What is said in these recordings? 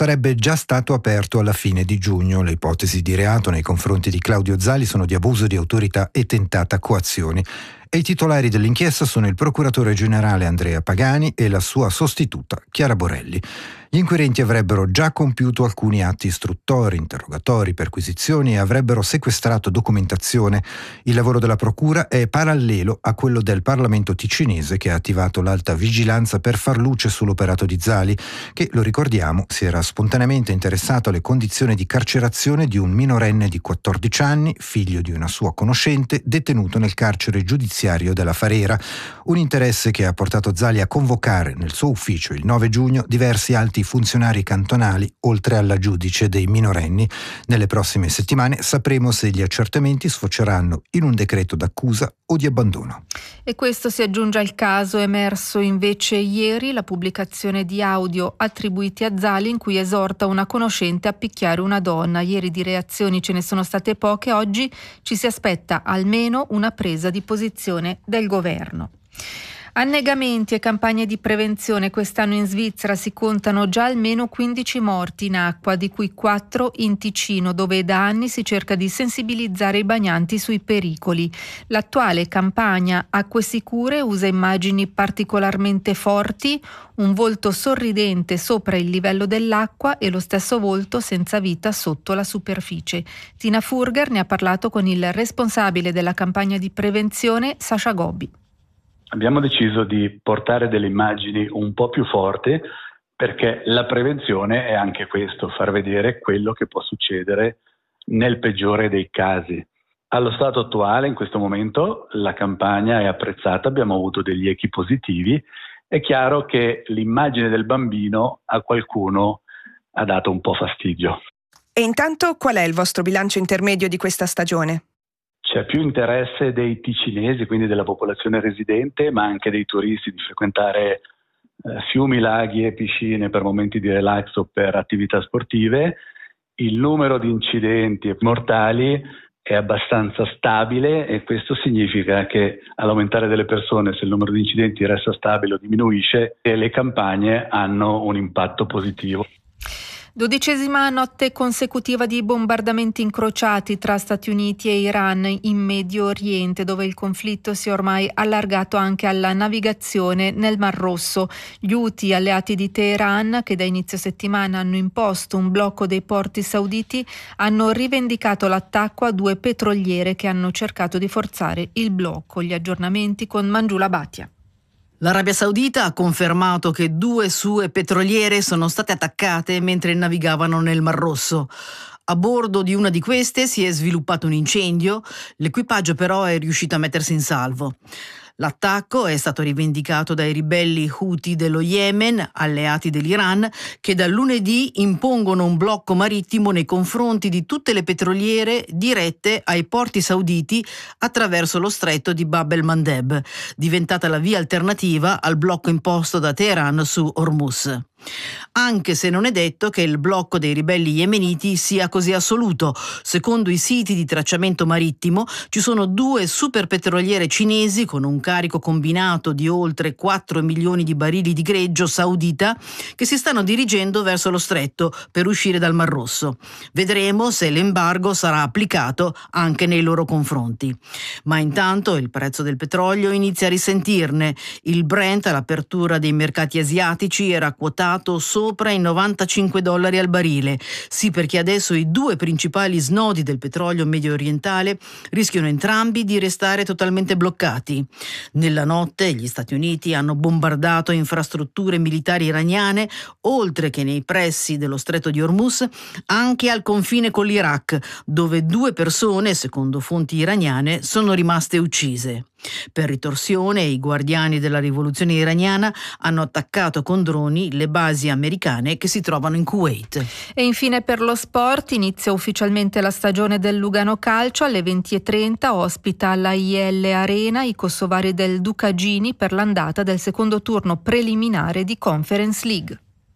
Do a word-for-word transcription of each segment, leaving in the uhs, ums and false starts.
sarebbe già stato aperto alla fine di giugno. Le ipotesi di reato nei confronti di Claudio Zali sono di abuso di autorità e tentata coazione. E i titolari dell'inchiesta sono il procuratore generale Andrea Pagani e la sua sostituta Chiara Borelli. Gli inquirenti avrebbero già compiuto alcuni atti istruttori, interrogatori, perquisizioni e avrebbero sequestrato documentazione. Il lavoro della procura è parallelo a quello del Parlamento ticinese, che ha attivato l'alta vigilanza per far luce sull'operato di Zali, che, lo ricordiamo, si era spontaneamente interessato alle condizioni di carcerazione di un minorenne di quattordici anni, figlio di una sua conoscente, detenuto nel carcere giudiziario della Farera. Un interesse che ha portato Zali a convocare nel suo ufficio il nove giugno diversi alti funzionari cantonali, oltre alla giudice dei minorenni. Nelle prossime settimane sapremo se gli accertamenti sfoceranno in un decreto d'accusa o di abbandono. E questo si aggiunge al caso emerso invece ieri, la pubblicazione di audio attribuiti a Zali in cui esorta una conoscente a picchiare una donna. Ieri di reazioni ce ne sono state poche, oggi ci si aspetta almeno una presa di posizione del governo. Annegamenti e campagne di prevenzione. Quest'anno in Svizzera si contano già almeno quindici morti in acqua, di cui quattro in Ticino, dove da anni si cerca di sensibilizzare i bagnanti sui pericoli. L'attuale campagna Acque Sicure usa immagini particolarmente forti, un volto sorridente sopra il livello dell'acqua e lo stesso volto senza vita sotto la superficie. Tina Furger ne ha parlato con il responsabile della campagna di prevenzione, Sasha Gobbi. Abbiamo deciso di portare delle immagini un po' più forti perché la prevenzione è anche questo, far vedere quello che può succedere nel peggiore dei casi. Allo stato attuale, in questo momento, la campagna è apprezzata, abbiamo avuto degli echi positivi. È chiaro che l'immagine del bambino a qualcuno ha dato un po' fastidio. E intanto qual è il vostro bilancio intermedio di questa stagione? C'è più interesse dei ticinesi, quindi della popolazione residente, ma anche dei turisti di frequentare eh, fiumi, laghi e piscine per momenti di relax o per attività sportive. Il numero di incidenti mortali è abbastanza stabile e questo significa che all'aumentare delle persone, se il numero di incidenti resta stabile o diminuisce, le campagne hanno un impatto positivo. Dodicesima notte consecutiva di bombardamenti incrociati tra Stati Uniti e Iran in Medio Oriente, dove il conflitto si è ormai allargato anche alla navigazione nel Mar Rosso. Gli Houthi, alleati di Teheran, che da inizio settimana hanno imposto un blocco dei porti sauditi, hanno rivendicato l'attacco a due petroliere che hanno cercato di forzare il blocco. Gli aggiornamenti con Mangiula Bhatia. L'Arabia Saudita ha confermato che due sue petroliere sono state attaccate mentre navigavano nel Mar Rosso. A bordo di una di queste si è sviluppato un incendio, l'equipaggio però è riuscito a mettersi in salvo. L'attacco è stato rivendicato dai ribelli Houthi dello Yemen, alleati dell'Iran, che dal lunedì impongono un blocco marittimo nei confronti di tutte le petroliere dirette ai porti sauditi attraverso lo stretto di Bab el-Mandeb, diventata la via alternativa al blocco imposto da Teheran su Hormuz. Anche se non è detto che il blocco dei ribelli yemeniti sia così assoluto. Secondo i siti di tracciamento marittimo ci sono due superpetroliere cinesi con un carico combinato di oltre quattro milioni di barili di greggio saudita che si stanno dirigendo verso lo stretto per uscire dal Mar Rosso. Vedremo se l'embargo sarà applicato anche nei loro confronti. Ma intanto il prezzo del petrolio inizia a risentirne. Il Brent all'apertura dei mercati asiatici era quotato sopra i novantacinque dollari al barile. Sì, perché adesso i due principali snodi del petrolio medio orientale rischiano entrambi di restare totalmente bloccati. Nella notte gli Stati Uniti hanno bombardato infrastrutture militari iraniane, oltre che nei pressi dello stretto di Hormuz, anche al confine con l'Iraq, dove due persone, secondo fonti iraniane, sono rimaste uccise. Per ritorsione, i guardiani della rivoluzione iraniana hanno attaccato con droni le basi americane che si trovano in Kuwait. E infine per lo sport inizia ufficialmente la stagione del Lugano Calcio. Alle venti e trenta ospita alla I L Arena i kosovari del Ducagini per l'andata del secondo turno preliminare di Conference League.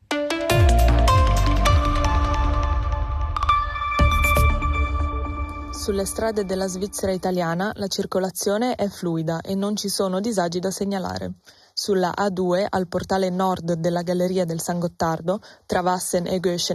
Sulle strade della Svizzera italiana la circolazione è fluida e non ci sono disagi da segnalare. Sulla A due, al portale nord della Galleria del San Gottardo, tra Wassen e Göschen,